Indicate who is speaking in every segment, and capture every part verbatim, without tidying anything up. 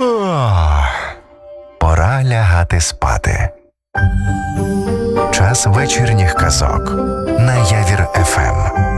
Speaker 1: Ох, пора лягати спати. Час вечірніх казок на Явір еф ем.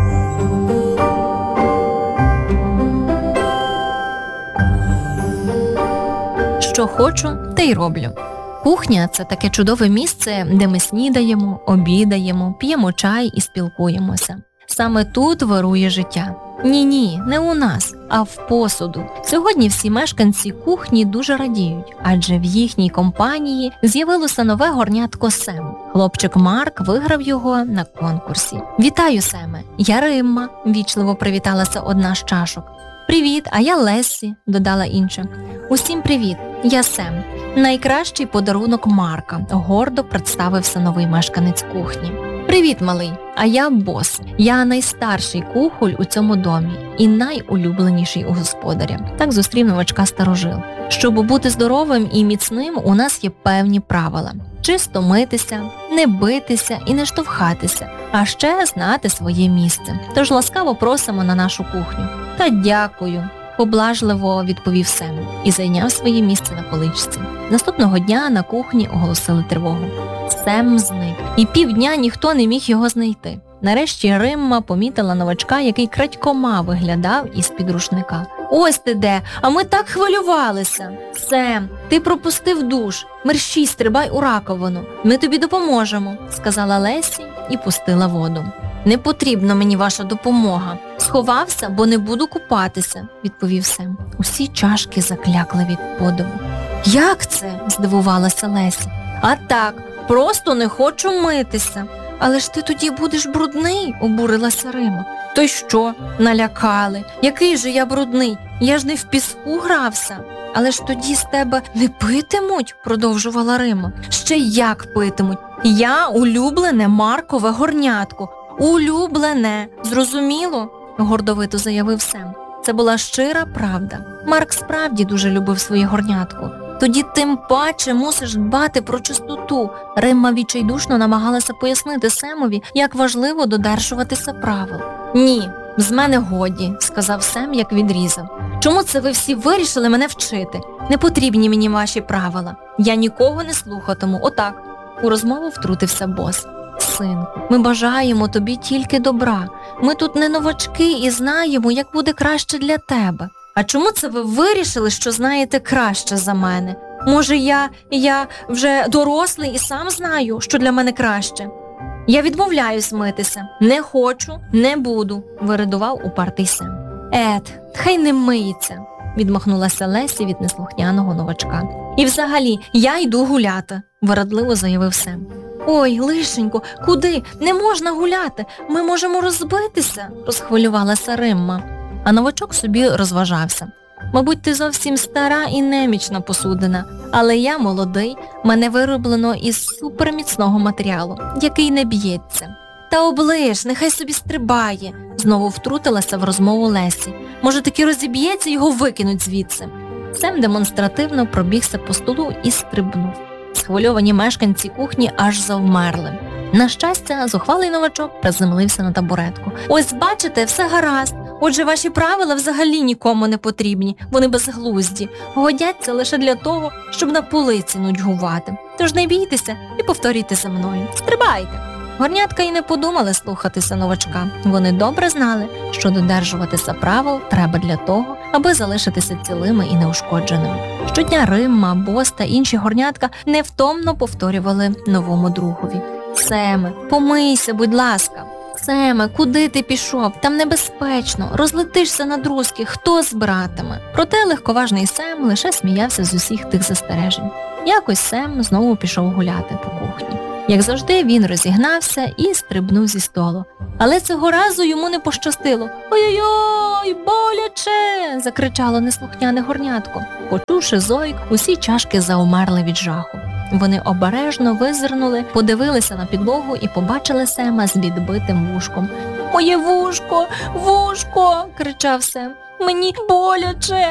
Speaker 2: Що хочу, те й роблю. Кухня – це таке чудове місце, де ми снідаємо, обідаємо, п'ємо чай і спілкуємося. Саме тут вирує життя. Ні-ні, не у нас, а в посуду. Сьогодні всі мешканці кухні дуже радіють, адже в їхній компанії з'явилося нове горнятко Сем. Хлопчик Марк виграв його на конкурсі. «Вітаю, Семе! Я Римма», – вічливо привіталася одна з чашок. «Привіт, а я Лессі», – додала інша. «Усім привіт, я Сем. Найкращий подарунок Марка», – гордо представився новий мешканець кухні. «Привіт, малий, а я Бос. Я найстарший кухоль у цьому домі і найулюбленіший у господаря», – так зустрів новачка старожил. «Щоб бути здоровим і міцним, у нас є певні правила. Чисто митися, не битися і не штовхатися, а ще знати своє місце. Тож ласкаво просимо на нашу кухню». «Та дякую», – поблажливо відповів Сем і зайняв своє місце на поличці. Наступного дня на кухні оголосили тривогу. Сем зник, і півдня ніхто не міг його знайти. Нарешті Римма помітила новачка, який крадькома виглядав із-під рушника. «Ось ти де, а ми так хвилювалися!» «Сем, ти пропустив душ, мерщій стрибай у раковину, ми тобі допоможемо», – сказала Лесі і пустила воду. «Не потрібна мені ваша допомога. Сховався, бо не буду купатися», – відповів Сем. Усі чашки заклякли від подиву. «Як це?» – здивувалася Леся. «А так, просто не хочу митися». «Але ж ти тоді будеш брудний», – обурилася Рима. «То й що? Налякали. Який же я брудний? Я ж не в піску грався». «Але ж тоді з тебе не питимуть», – продовжувала Рима. «Ще як питимуть. Я улюблене Маркове горнятко. Улюблене. Зрозуміло?» – гордовито заявив Сем. Це була щира правда. Марк справді дуже любив своє горнятко. «Тоді тим паче мусиш дбати про чистоту». Римма відчайдушно намагалася пояснити Семові, як важливо додержуватися правил. «Ні, з мене годі», – сказав Сем, як відрізав. «Чому це ви всі вирішили мене вчити? Не потрібні мені ваші правила. Я нікого не слухатиму. Отак». У розмову втрутився Бос. «Синку, ми бажаємо тобі тільки добра. Ми тут не новачки і знаємо, як буде краще для тебе». «А чому це ви вирішили, що знаєте краще за мене? Може, я, я вже дорослий і сам знаю, що для мене краще?» «Я відмовляюсь митися. Не хочу, не буду», – виридував упертий Сем. «Ет, хай не миється», – відмахнулася Лесі від неслухняного новачка. «І взагалі, я йду гуляти», – вирадливо заявив Сем. «Ой, лишенько, куди? Не можна гуляти. Ми можемо розбитися», – розхвилювалася Римма. А новачок собі розважався. «Мабуть, ти зовсім стара і немічна посудина, але я молодий, мене вироблено із суперміцного матеріалу, який не б'ється». «Та оближ, нехай собі стрибає», – знову втрутилася в розмову Лесі. «Може, таки розіб'ється, його викинуть звідси». Сем демонстративно пробігся по столу і стрибнув. Схвильовані мешканці кухні аж завмерли. На щастя, зухвалий новачок приземлився на табуретку. «Ось бачите, все гаразд. Отже, ваші правила взагалі нікому не потрібні, вони безглузді, годяться лише для того, щоб на полиці нудьгувати. Тож не бійтеся і повторюйте за мною. Стрибайте!» Горнятка й не подумали слухатися новачка. Вони добре знали, що додержуватися правил треба для того, аби залишитися цілими і неушкодженими. Щодня Римма, Бос та інші горнятка невтомно повторювали новому другові. «Семе, помийся, будь ласка». «Семе, куди ти пішов? Там небезпечно. Розлетишся на друзки. Хто збиратиме?» Проте легковажний Сем лише сміявся з усіх тих застережень. Якось Сем знову пішов гуляти по кухні. Як завжди, він розігнався і стрибнув зі столу. Але цього разу йому не пощастило. «Ой-ой-ой, боляче!» – закричало неслухняне горнятко. Почувши зойк, усі чашки заумерли від жаху. Вони обережно визирнули, подивилися на підлогу і побачили Сема з відбитим вушком. «Моє вушко! Вушко!» – кричав Сем. «Мені боляче!»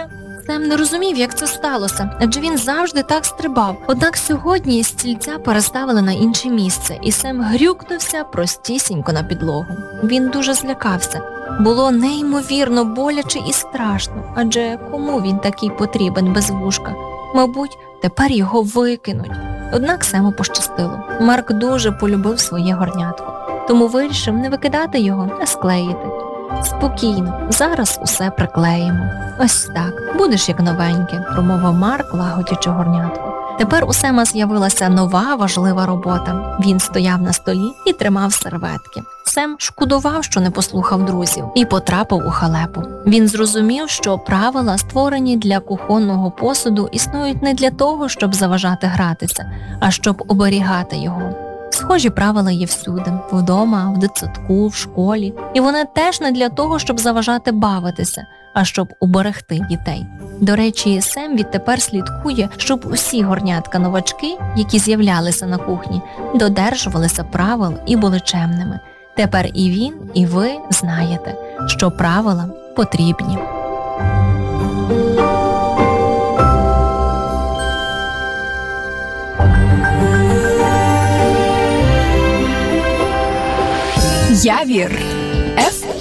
Speaker 2: Сем не розумів, як це сталося, адже він завжди так стрибав. Однак сьогодні стільця переставили на інше місце, і Сем грюкнувся простісінько на підлогу. Він дуже злякався. Було неймовірно боляче і страшно, адже кому він такий потрібен без вушка? Мабуть, тепер його викинуть. Однак Сему пощастило. Марк дуже полюбив своє горнятко, тому вирішив не викидати його, а склеїти. Спокійно, зараз усе приклеїмо. Ось так, будеш як новеньке, промовив Марк, лагодячи горнятко. Тепер у Сема з'явилася нова важлива робота. Він стояв на столі і тримав серветки. Сем шкодував, що не послухав друзів, і потрапив у халепу. Він зрозумів, що правила, створені для кухонного посуду, існують не для того, щоб заважати гратися, а щоб оберігати його. Схожі правила є всюди – вдома, в дитсадку, в школі. І вони теж не для того, щоб заважати бавитися, а щоб уберегти дітей. До речі, Сем відтепер слідкує, щоб усі горнятка-новачки, які з'являлися на кухні, додержувалися правил і були чемними. Тепер і він, і ви знаєте, що правила потрібні.
Speaker 3: Явір.